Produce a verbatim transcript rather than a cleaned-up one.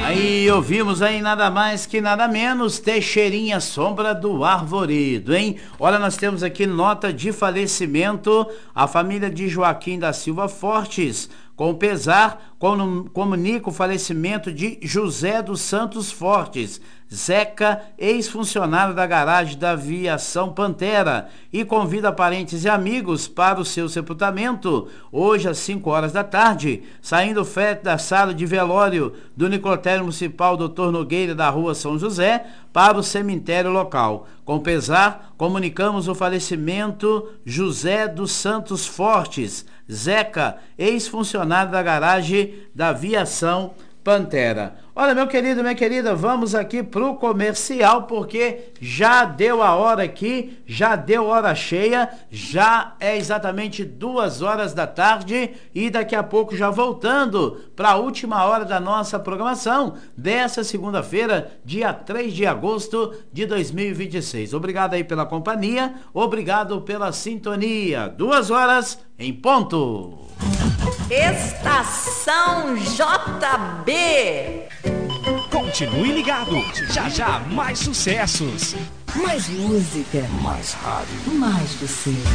Aí ouvimos aí nada mais que nada menos Teixeirinha, Sombra do Arvoredo, hein? Olha, nós temos aqui nota de falecimento. A família de Joaquim da Silva Fortes, com pesar, comunica o falecimento de José dos Santos Fortes, Zeca, ex-funcionário da garagem da Aviação Pantera, e convida parentes e amigos para o seu sepultamento, hoje às cinco horas da tarde, saindo frete da sala de velório do necrotério municipal doutor Nogueira, da rua São José, para o cemitério local. Com pesar, comunicamos o falecimento José dos Santos Fortes, Zeca, ex-funcionário da garagem da Aviação Pantera. Olha, meu querido, minha querida, vamos aqui pro comercial, porque já deu a hora aqui, já deu hora cheia, já é exatamente duas horas da tarde e daqui a pouco já voltando para a última hora da nossa programação dessa segunda-feira, dia três de agosto de dois mil e vinte e seis. Obrigado aí pela companhia, obrigado pela sintonia. Duas horas em ponto. Estação J B. Continue ligado, já já mais sucessos. Mais música, mais rádio, mais você.